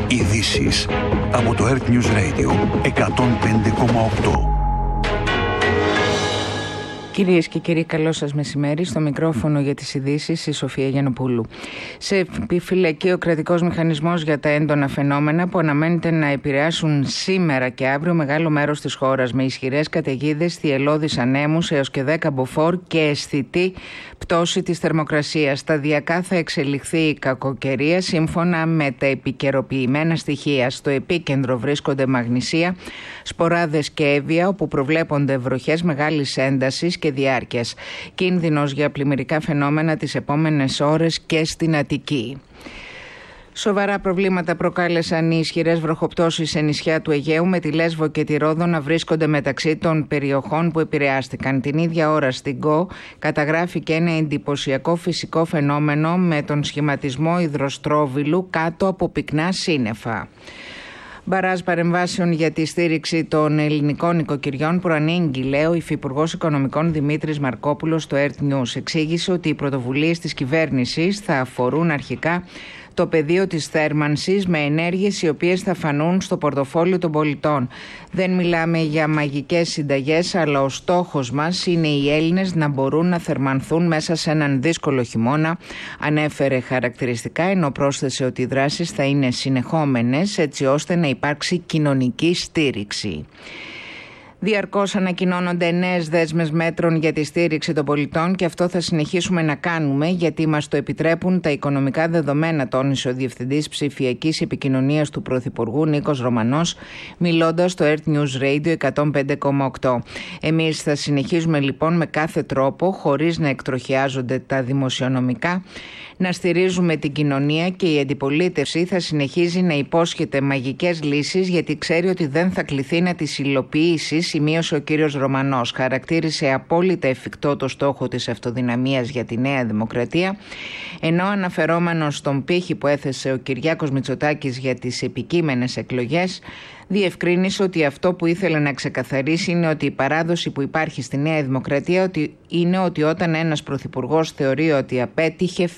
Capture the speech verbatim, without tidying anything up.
Ειδήσεις από το Earth News Radio εκατόν πέντε κόμμα οκτώ. Κυρίες και κύριοι, καλό σας μεσημέρι. Στο μικρόφωνο για τις ειδήσεις η Σοφία Γιαννοπούλου. Σε επιφυλακή ο κρατικός μηχανισμός για τα έντονα φαινόμενα που αναμένεται να επηρεάσουν σήμερα και αύριο μεγάλο μέρος της χώρας, με ισχυρές καταιγίδες, θυελλώδεις ανέμους έως και δέκα μποφόρ και αισθητή πτώση της θερμοκρασίας. Σταδιακά θα εξελιχθεί η κακοκαιρία σύμφωνα με τα επικαιροποιημένα στοιχεία. Στο επίκεντρο βρίσκονται Μαγνησία, Σποράδες και Εύβοια, όπου προβλέπονται βροχές μεγάλης έντασης και διάρκειας. Κίνδυνος για πλημμυρικά φαινόμενα τις επόμενες ώρες και στην Αττική. Σοβαρά προβλήματα προκάλεσαν οι ισχυρές βροχοπτώσεις σε νησιά του Αιγαίου, με τη Λέσβο και τη Ρόδο να βρίσκονται μεταξύ των περιοχών που επηρεάστηκαν. Την ίδια ώρα στην Κο καταγράφηκε ένα εντυπωσιακό φυσικό φαινόμενο με τον σχηματισμό υδροστρόβιλου κάτω από πυκνά σύννεφα. Μπαράζ παρεμβάσεων για τη στήριξη των ελληνικών νοικοκυριών προανήγγειλε ο Υφυπουργός Οικονομικών Δημήτρης Μαρκόπουλος στο Earth News. Εξήγησε ότι οι πρωτοβουλίες της κυβέρνησης θα αφορούν αρχικά το πεδίο της θέρμανσης, με ενέργειες οι οποίες θα φανούν στο πορτοφόλιο των πολιτών. Δεν μιλάμε για μαγικές συνταγές, αλλά ο στόχος μας είναι οι Έλληνες να μπορούν να θερμανθούν μέσα σε έναν δύσκολο χειμώνα, ανέφερε χαρακτηριστικά, ενώ πρόσθεσε ότι οι δράσεις θα είναι συνεχόμενες έτσι ώστε να υπάρξει κοινωνική στήριξη. Διαρκώς ανακοινώνονται νέες δέσμες μέτρων για τη στήριξη των πολιτών και αυτό θα συνεχίσουμε να κάνουμε, γιατί μας το επιτρέπουν τα οικονομικά δεδομένα, τόνισε ο Διευθυντής Ψηφιακής Επικοινωνίας του Πρωθυπουργού Νίκος Ρωμανός, μιλώντας στο Earth News Radio εκατόν πέντε κόμμα οκτώ. Εμείς θα συνεχίζουμε λοιπόν με κάθε τρόπο, χωρίς να εκτροχιάζονται τα δημοσιονομικά, να στηρίζουμε την κοινωνία, και η αντιπολίτευση θα συνεχίζει να υπόσχεται μαγικές λύσεις, γιατί ξέρει ότι δεν θα κληθεί να τις υλοποιήσει, σημείωσε ο κύριος Ρωμανός. Χαρακτήρισε απόλυτα εφικτό το στόχο της αυτοδυναμίας για τη Νέα Δημοκρατία, ενώ αναφερόμενος στον πύχη που έθεσε ο Κυριάκος Μητσοτάκης για τις επικείμενες εκλογές, διευκρίνησε ότι αυτό που ήθελε να ξεκαθαρίσει είναι ότι η παράδοση που υπάρχει στη Νέα Δημοκρατία ότι είναι ότι όταν ένας πρωθυπουργός θεωρεί ότι απέτυχε,